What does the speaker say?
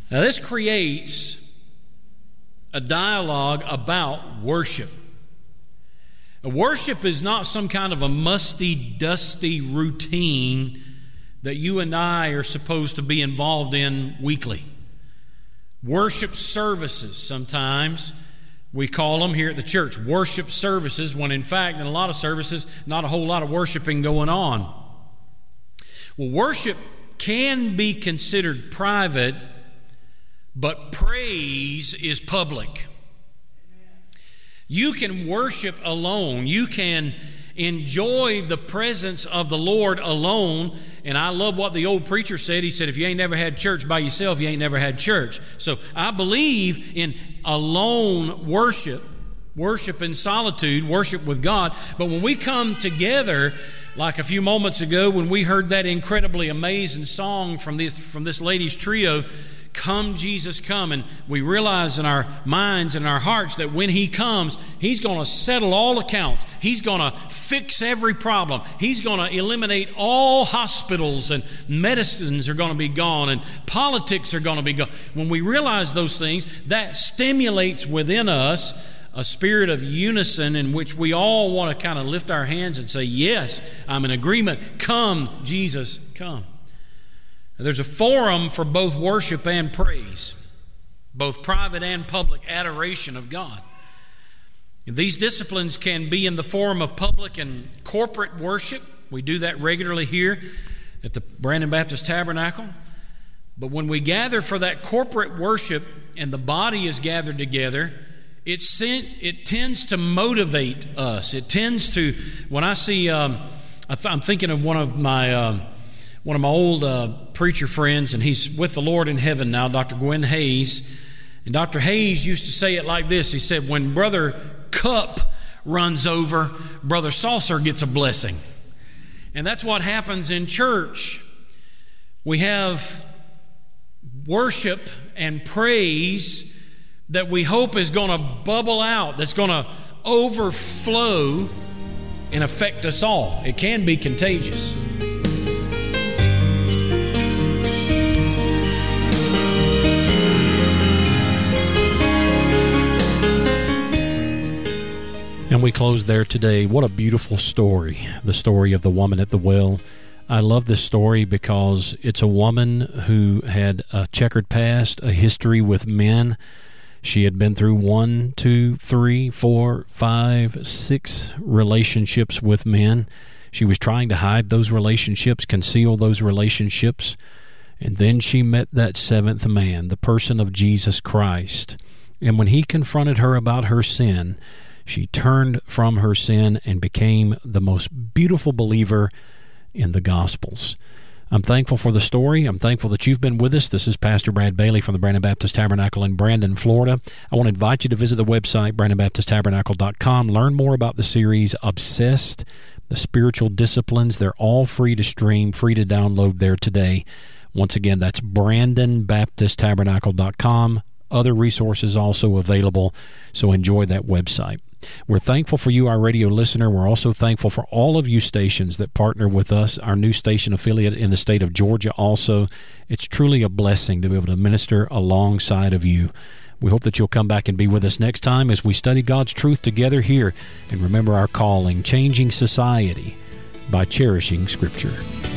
Now, this creates a dialogue about worship. Worship is not some kind of a musty, dusty routine that you and I are supposed to be involved in weekly. Worship services, sometimes we call them here at the church, worship services, when in fact, in a lot of services, not a whole lot of worshiping going on. Well, worship can be considered private, but praise is public. You can worship alone. You can enjoy the presence of the Lord alone. And I love what the old preacher said. He said, if you ain't never had church by yourself, you ain't never had church. So I believe in alone worship in solitude, worship with God. But when we come together, like a few moments ago when we heard that incredibly amazing song from this ladies' trio, Come, Jesus, Come, and we realize in our minds and our hearts that when He comes, He's going to settle all accounts. He's going to fix every problem. He's going to eliminate all hospitals, and medicines are going to be gone, and politics are going to be gone. When we realize those things, that stimulates within us a spirit of unison in which we all want to kind of lift our hands and say, yes, I'm in agreement. Come, Jesus, come. There's a forum for both worship and praise, both private and public adoration of God. These disciplines can be in the form of public and corporate worship. We do that regularly here at the Brandon Baptist Tabernacle. But when we gather for that corporate worship and the body is gathered together, it tends to motivate us. It tends to, when I see, I'm thinking of one of my old preacher friends, and he's with the Lord in heaven now, Dr. Gwen Hayes. And Dr. Hayes used to say it like this. He said, when Brother Cup runs over, Brother Saucer gets a blessing. And that's what happens in church. We have worship and praise that we hope is going to bubble out, that's going to overflow and affect us all. It can be contagious. And we close there today. What a beautiful story, the story of the woman at the well. I love this story because it's a woman who had a checkered past, a history with men. She had been through 1, 2, 3, 4, 5, 6 relationships with men. She was trying to hide those relationships, conceal those relationships. And then she met that 7th man, the person of Jesus Christ. And when He confronted her about her sin, she turned from her sin and became the most beautiful believer in the Gospels. I'm thankful for the story. I'm thankful that you've been with us. This is Pastor Brad Bailey from the Brandon Baptist Tabernacle in Brandon, Florida. I want to invite you to visit the website, brandonbaptisttabernacle.com. Learn more about the series Obsessed, the spiritual disciplines. They're all free to stream, free to download there today. Once again, that's brandonbaptisttabernacle.com. Other resources also available, so enjoy that website. We're thankful for you, our radio listener. We're also thankful for all of you stations that partner with us, our new station affiliate in the state of Georgia also. It's truly a blessing to be able to minister alongside of you. We hope that you'll come back and be with us next time as we study God's truth together here and remember our calling, changing society by cherishing Scripture.